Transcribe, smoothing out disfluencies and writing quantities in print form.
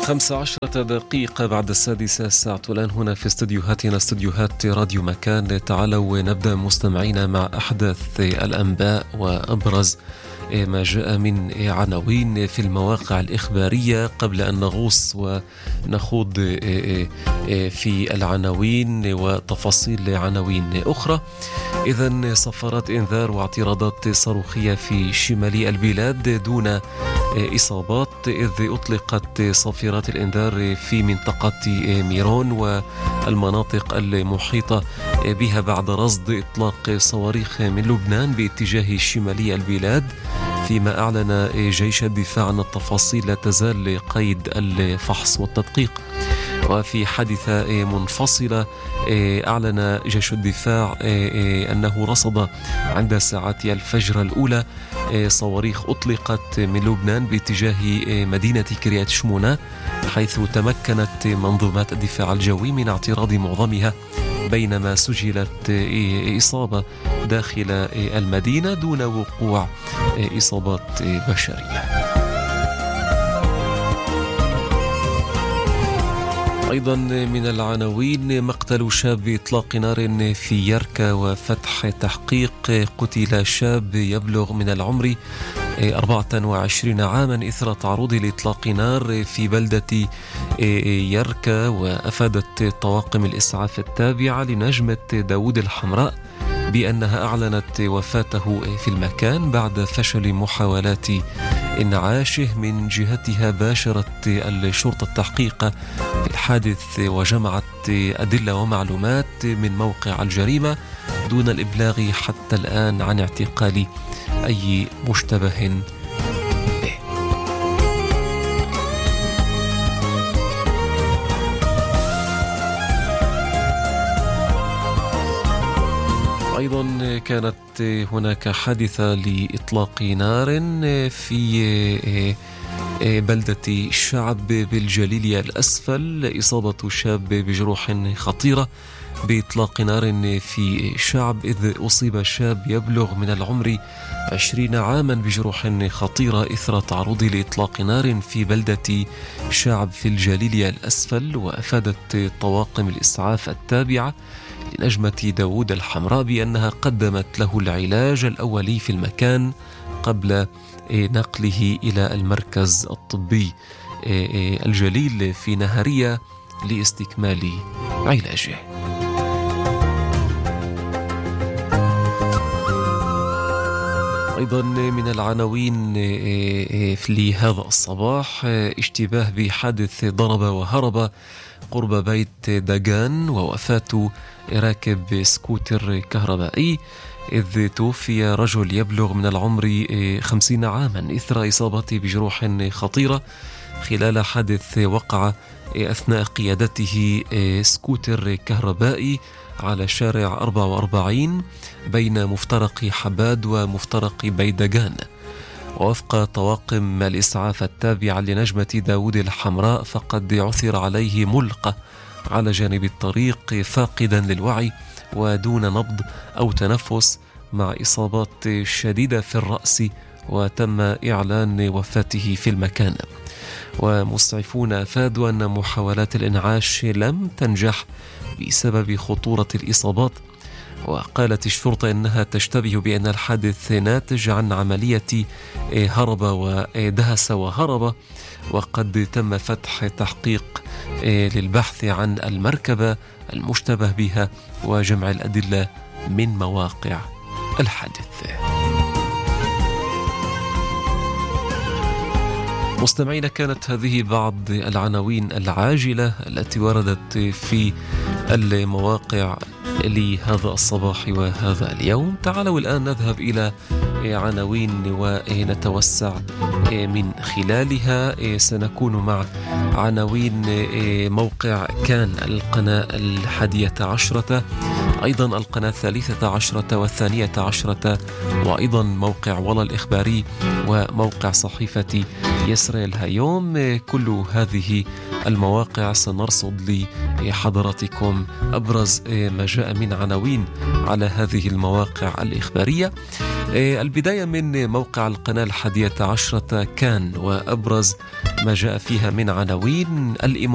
15 دقيقة بعد 6 الساعة الآن هنا في استديوهاتنا استديوهات راديو مكان. تعالوا نبدأ مستمعينا مع أحدث الأنباء وأبرز ما جاء من عناوين في المواقع الإخبارية قبل أن نغوص ونخوض في العناوين وتفاصيل عناوين أخرى. إذن صفارات إنذار واعتراضات صاروخية في شمال البلاد دون إصابات، إذ أطلقت صافرات الإنذار في منطقة ميرون والمناطق المحيطة بها بعد رصد إطلاق صواريخ من لبنان باتجاه شمالي البلاد، فيما أعلن جيش الدفاع أن التفاصيل لا تزال قيد الفحص والتدقيق. وفي حادثة منفصلة أعلن جيش الدفاع أنه رصد عند ساعات الفجر الأولى صواريخ أطلقت من لبنان باتجاه مدينة كريات شمونة، حيث تمكنت منظومات الدفاع الجوي من اعتراض معظمها، بينما سجلت إصابة داخل المدينة دون وقوع إصابات بشرية. أيضا من العناوين مقتل شاب بإطلاق نار في يركا وفتح تحقيق. قتل شاب يبلغ من العمر 24 عاما إثر تعرض لإطلاق نار في بلدة يركا، وأفادت طواقم الإسعاف التابعة لنجمة داود الحمراء بأنها أعلنت وفاته في المكان بعد فشل محاولات إنعاشه. من جهتها باشرت الشرطة التحقيق في الحادث وجمعت أدلة ومعلومات من موقع الجريمة دون الإبلاغ حتى الآن عن اعتقال أي مشتبه به. أيضا كانت هناك حادثة لإطلاق نار في بلدة الشعب بالجليل الأسفل، إصابة شاب بجروح خطيرة بإطلاق نار في شعب، إذ أصيب شاب يبلغ من العمر 20 عاما بجروح خطيرة إثر تعرض لإطلاق نار في بلدة شعب في الجليل الأسفل. وأفادت طواقم الإسعاف التابعة لنجمة داود الحمراء بأنها قدمت له العلاج الأولي في المكان قبل نقله إلى المركز الطبي الجليل في نهارية لاستكمال علاجه. أيضا من العناوين لهذا الصباح اشتباه بحادث ضرب وهرب قرب بيت داغان ووفاة راكب سكوتر كهربائي، إذ توفي رجل يبلغ من العمر 50 عاما إثر إصابته بجروح خطيرة خلال حادث وقع أثناء قيادته سكوتر كهربائي على شارع 44 بين مفترق حباد ومفترق بيت داغان. ووفق طواقم الإسعاف التابعة لنجمة داود الحمراء فقد عثر عليه ملقى على جانب الطريق فاقدا للوعي ودون نبض أو تنفس مع إصابات شديدة في الرأس، وتم إعلان وفاته في المكان. ومسعفون أفادوا أن محاولات الإنعاش لم تنجح بسبب خطورة الإصابات. وقالت الشرطة أنها تشتبه بأن الحادث ناتج عن عملية هرب ودهس وهرب، وقد تم فتح تحقيق للبحث عن المركبة المشتبه بها وجمع الأدلة من مواقع الحادث. مستمعين، كانت هذه بعض العناوين العاجلة التي وردت في المواقع لهذا الصباح وهذا اليوم. تعالوا الآن نذهب إلى عناوين ونتوسع من خلالها. سنكون مع عناوين موقع كان القناة 11، أيضا القناة 13 و12، وأيضا موقع ولا الإخباري وموقع صحيفة يسرائيل هيوم. كل هذه المواقع سنرصد لحضراتكم أبرز ما جاء من عناوين على هذه المواقع الإخبارية. البداية من موقع القناة 11 كان، وأبرز ما جاء فيها من عناوين: الإمارات